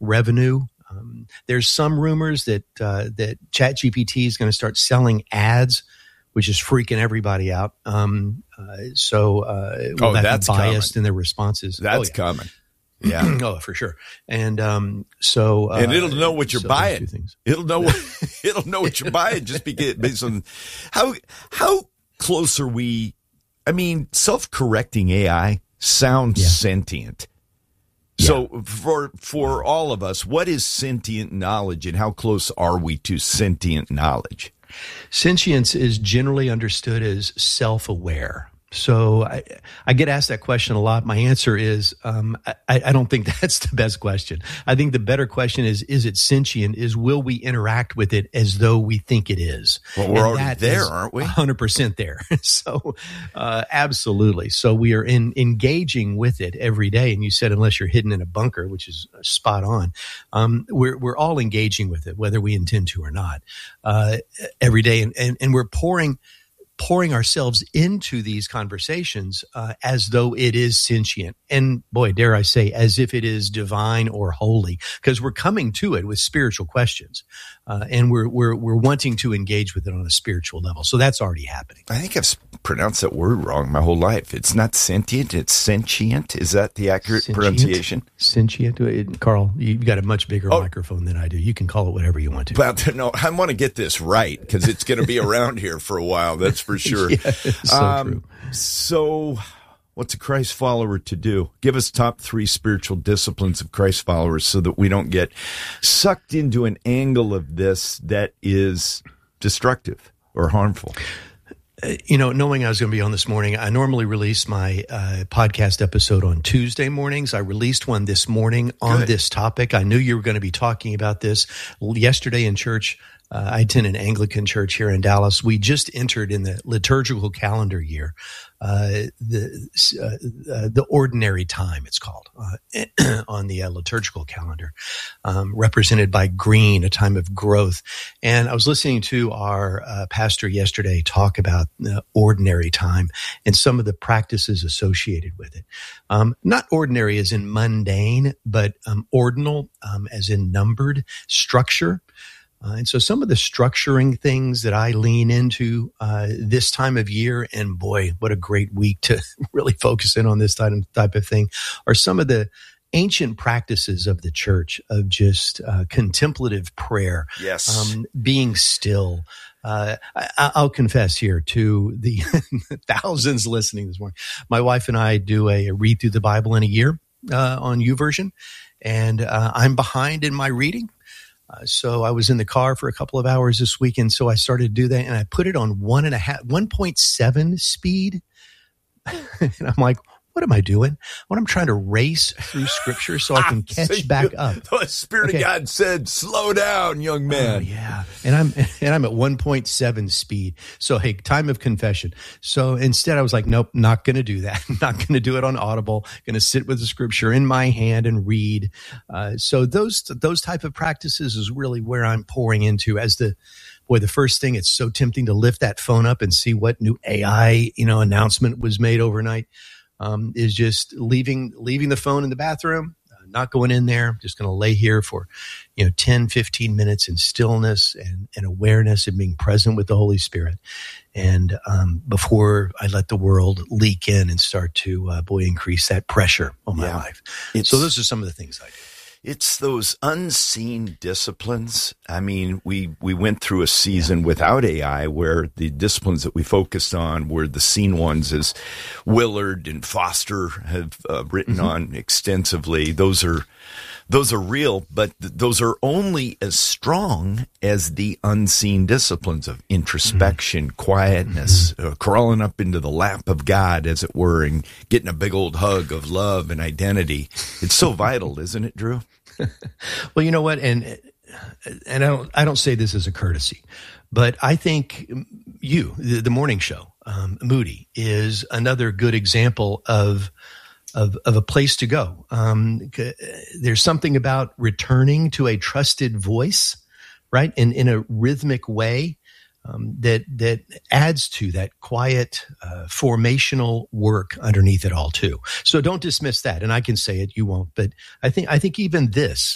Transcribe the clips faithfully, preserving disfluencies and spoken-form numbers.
revenue. Um, there's some rumors that uh, that ChatGPT is going to start selling ads, which is freaking everybody out. Um, uh, so uh, will oh, that that's be biased coming. in their responses? That's oh, yeah. coming. Yeah. oh, for sure. And um, so, uh, and it'll know what you're so buying. It'll know what it'll know what you're buying just based on how how close are we? I mean, self-correcting A I sounds yeah. sentient. Yeah. So for for all of us, what is sentient knowledge, and how close are we to sentient knowledge? Sentience is generally understood as self-aware. So I, I get asked that question a lot. My answer is um, I, I don't think that's the best question. I think the better question is, is it sentient? Is will we interact with it as though we think it is? Well, we're and already there, aren't we? one hundred percent there. So uh, absolutely. So we are in, engaging with it every day. And you said unless you're hidden in a bunker, which is spot on, um, we're, we're all engaging with it, whether we intend to or not, uh, every day. And, and, and we're pouring pouring ourselves into these conversations uh, as though it is sentient. And boy, dare I say, as if it is divine or holy, because we're coming to it with spiritual questions. Uh, and we're, we're, we're wanting to engage with it on a spiritual level. So that's already happening. I think I've pronounced that word wrong my whole life. It's not sentient, it's sentient. Is that the accurate sentient? pronunciation? Sentient. Carl, you've got a much bigger oh. microphone than I do. You can call it whatever you want to. But no, I want to get this right because it's going to be around here for a while. That's for sure. Yeah, so um, true. So what's a Christ follower to do? Give us top three spiritual disciplines of Christ followers so that we don't get sucked into an angle of this that is destructive or harmful. Uh, you know, knowing I was going to be on this morning, I normally release my uh, podcast episode on Tuesday mornings. I released one this morning on Good. this topic. I knew you were going to be talking about this yesterday in church. Uh, I attend an Anglican church here in Dallas. We just entered in the liturgical calendar year, uh, the uh, uh, the ordinary time, it's called, uh, on the uh, liturgical calendar, um, represented by green, a time of growth. And I was listening to our uh, pastor yesterday talk about the ordinary time and some of the practices associated with it. Um, not ordinary as in mundane, but um, ordinal um, as in numbered, structure. Uh, and so some of the structuring things that I lean into uh, this time of year, and boy, what a great week to really focus in on this type of, type of thing, are some of the ancient practices of the church of just uh, contemplative prayer, yes, um, being still. Uh, I, I'll confess here to the thousands listening this morning. My wife and I do a, a read through the Bible in a year uh, on YouVersion, and uh, I'm behind in my reading. Uh, so I was in the car for a couple of hours this weekend. So I started to do that, and I put it on one and a half, one point seven speed. And I'm like, what am I doing? When I'm trying to race through scripture so I can catch so back up. The Spirit okay. of God said, slow down, young man. Oh, yeah. And I'm, and I'm at one point seven speed. So, hey, time of confession. So instead I was like, nope, not going to do that. I'm not going to do it on Audible. Going to sit with the scripture in my hand and read. Uh, so those, those type of practices is really where I'm pouring into as the, boy, the first thing, it's so tempting to lift that phone up and see what new A I, you know, announcement was made overnight. Um, is just leaving leaving the phone in the bathroom, uh, not going in there, just going to lay here for, you know, ten, fifteen minutes in stillness and, and awareness and being present with the Holy Spirit. And um, before I let the world leak in and start to, uh, boy, increase that pressure on my yeah. life. So those are some of the things I do. It's those unseen disciplines. I mean, we, we went through a season without A I where the disciplines that we focused on were the seen ones, as Willard and Foster have uh, written mm-hmm. on extensively. Those are those are real, but th- those are only as strong as the unseen disciplines of introspection, mm-hmm. quietness, mm-hmm. Uh, crawling up into the lap of God, as it were, and getting a big old hug of love and identity. It's so vital, isn't it, Drew? Well, you know what, and and I don't I don't say this as a courtesy, but I think you, the, the morning show, um, Moody, is another good example of of of a place to go. Um, there's something about returning to a trusted voice, right, in in a rhythmic way. Um, that that adds to that quiet uh, formational work underneath it all too. So don't dismiss that. And I can say it, you won't. But I think I think even this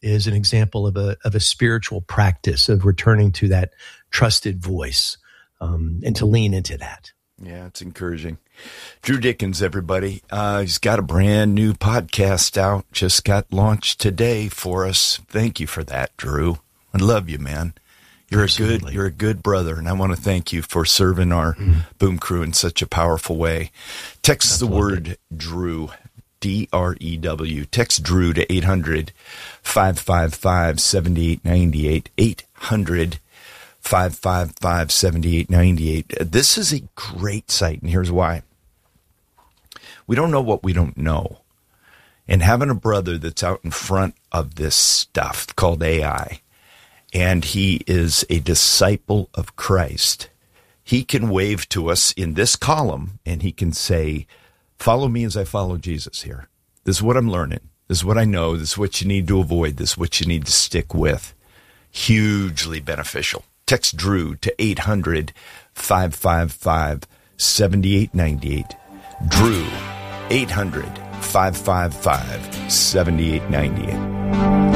is an example of a of a spiritual practice of returning to that trusted voice, um, and to lean into that. Yeah, it's encouraging. Drew Dickens, everybody. Uh, he's got a brand new podcast out. Just got launched today for us. Thank you for that, Drew. I love you, man. You're Absolutely. a good, you're a good brother, and I want to thank you for serving our mm. Boom Crew in such a powerful way. Text the word it. Drew, D R E W. Text Drew to eight hundred, five five five, seven eight nine eight, eight hundred, five five five, seven eight nine eight. This is a great site, and here's why. We don't know what we don't know. And having a brother that's out in front of this stuff called A I, and he is a disciple of Christ, he can wave to us in this column, and he can say, follow me as I follow Jesus here. This is what I'm learning. This is what I know. This is what you need to avoid. This is what you need to stick with. Hugely beneficial. Text Drew to eight hundred, five five five, seven eight nine eight. Drew, eight hundred, five five five, seven eight nine eight.